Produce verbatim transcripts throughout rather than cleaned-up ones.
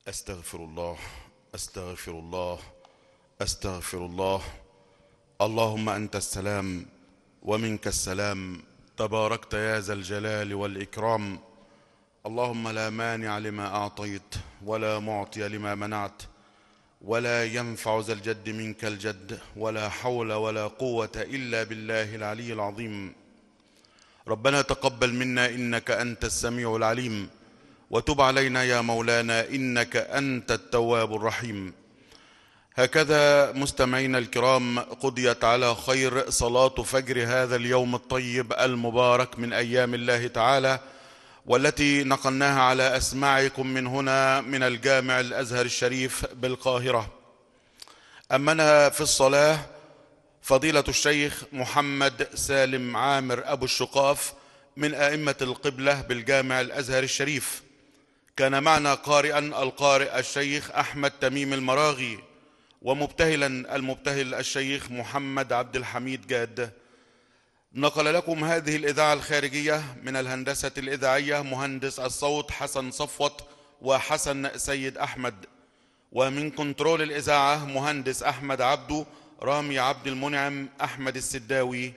أستغفر الله أستغفر الله أستغفر الله. اللهم أنت السلام ومنك السلام، تباركت يا ذا الجلال والإكرام. اللهم لا مانع لما أعطيت ولا معطي لما منعت، ولا ينفع ذا الجد منك الجد، ولا حول ولا قوة إلا بالله العلي العظيم. ربنا تقبل منا إنك أنت السميع العليم، وتب علينا يا مولانا إنك أنت التواب الرحيم. هكذا مستمعينا الكرام قضيت على خير صلاة فجر هذا اليوم الطيب المبارك من أيام الله تعالى، والتي نقلناها على أسماعكم من هنا من الجامع الأزهر الشريف بالقاهرة. أمنا في الصلاة فضيلة الشيخ محمد سالم عامر أبو الشقاف من أئمة القبلة بالجامع الأزهر الشريف. كان معنا قارئا القارئ الشيخ أحمد تميم المراغي، ومبتهلا المبتهل الشيخ محمد عبد الحميد جاد. نقل لكم هذه الإذاعة الخارجية من الهندسة الإذاعية مهندس الصوت حسن صفوت وحسن سيد أحمد، ومن كنترول الإذاعة مهندس أحمد عبدو، رامي عبد المنعم، أحمد السداوي،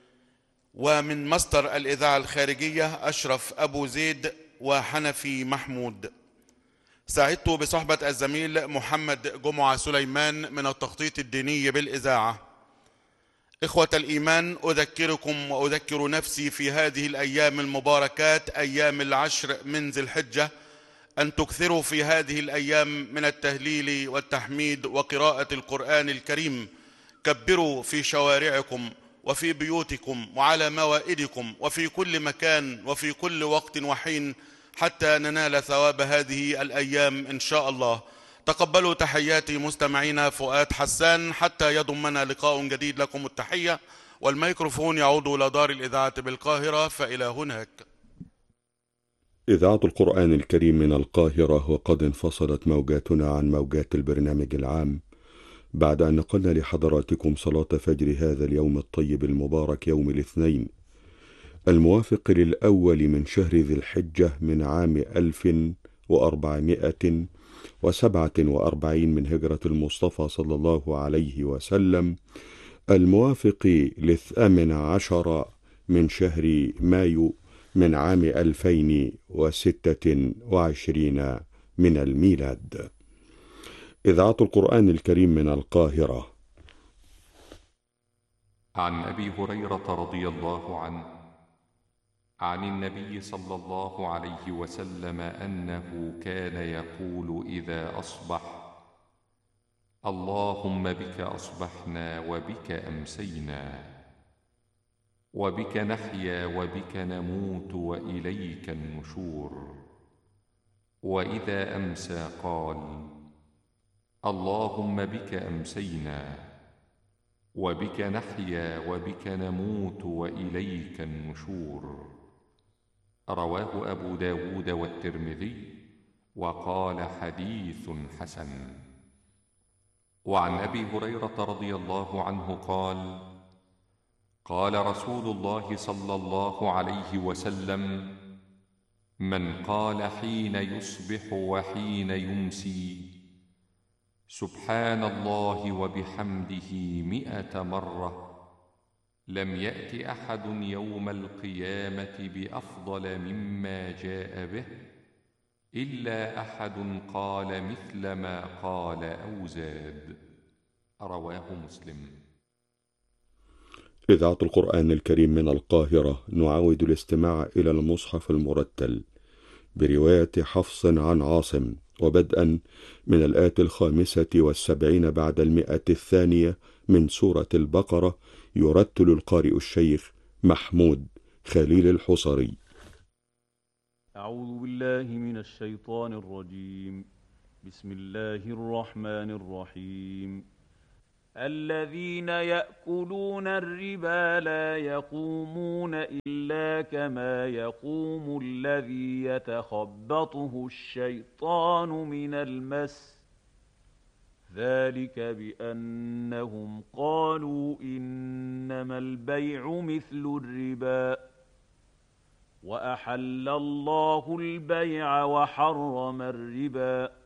ومن مصدر الإذاعة الخارجية أشرف أبو زيد وحنفي محمود. سعدت بصحبة الزميل محمد جمعة سليمان من التخطيط الديني بالإذاعة. إخوة الإيمان، أذكركم وأذكر نفسي في هذه الأيام المباركات أيام العشر من ذي الحجة أن تكثروا في هذه الأيام من التهليل والتحميد وقراءة القرآن الكريم. كبروا في شوارعكم وفي بيوتكم وعلى موائدكم وفي كل مكان وفي كل وقت وحين حتى ننال ثواب هذه الأيام إن شاء الله. تقبلوا تحياتي مستمعينا فؤاد حسان حتى يضمنا لقاء جديد. لكم التحية، والميكروفون يعود إلى دار الإذاعة بالقاهرة، فإلى هناك. إذاعة القرآن الكريم من القاهرة، وقد انفصلت موجاتنا عن موجات البرنامج العام بعد أن نقلنا لحضراتكم صلاة فجر هذا اليوم الطيب المبارك يوم الاثنين الموافق للأول من شهر ذي الحجة من عام ألف وأربعمائة وسبعة وأربعين من هجرة المصطفى صلى الله عليه وسلم، الموافق للثامن عشر من شهر مايو من عام ألفين وستة وعشرين من الميلاد. إذاعة القرآن الكريم من القاهرة. عن أبي هريرة رضي الله عنه عن النبي صلى الله عليه وسلم أنه كان يقول إذا أصبح: اللهم بك أصبحنا وبك أمسينا وبك نحيا وبك نموت وإليك النشور. وإذا أمسى قال: اللهم بك أمسينا وبك نحيا وبك نموت وإليك النشور. رواه أبو داود والترمذي، وقال حديث حسن. وعن أبي هريرة رضي الله عنه قال: قال رسول الله صلى الله عليه وسلم: من قال حين يصبح وحين يمسي سبحان الله وبحمده مئة مرة، لم يأت أحد يوم القيامة بأفضل مما جاء به إلا أحد قال مثل ما قال أو زاد. رواه مسلم. إذاعة القرآن الكريم من القاهرة. نعاود الاستماع إلى المصحف المرتل برواية حفص عن عاصم، وبدءا من الآية الخامسة والسبعين بعد المئة الثانية من سورة البقرة، يرتل القارئ الشيخ محمود خليل الحصري. أعوذ بالله من الشيطان الرجيم. بسم الله الرحمن الرحيم. الذين يأكلون الربا لا يقومون إلا كما يقوم الذي يتخبطه الشيطان من المس، ذلك بأنهم قالوا إنما البيع مثل الربا، وأحل الله البيع وحرم الربا،